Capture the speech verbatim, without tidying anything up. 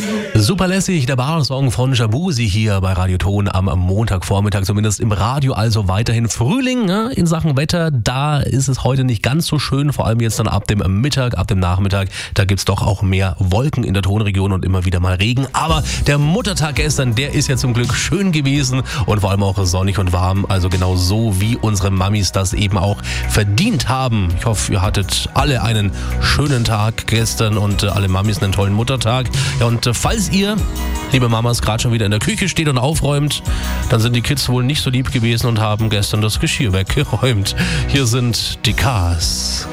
Super lässig, der Bar-Song von Jabuzi hier bei Radio Ton am Montagvormittag, zumindest im Radio, also weiterhin Frühling, ne? In Sachen Wetter, da ist es heute nicht ganz so schön, vor allem jetzt dann ab dem Mittag, ab dem Nachmittag, da gibt's doch auch mehr Wolken in der Tonregion und immer wieder mal Regen, aber der Muttertag gestern, der ist ja zum Glück schön gewesen und vor allem auch sonnig und warm, also genau so, wie unsere Mamis das eben auch verdient haben. Ich hoffe, ihr hattet alle einen schönen Tag gestern und äh, alle Mamis einen tollen Muttertag. Ja, und äh, falls ihr, liebe Mamas, gerade schon wieder in der Küche steht und aufräumt, dann sind die Kids wohl nicht so lieb gewesen und haben gestern das Geschirr weggeräumt. Hier sind die Cars.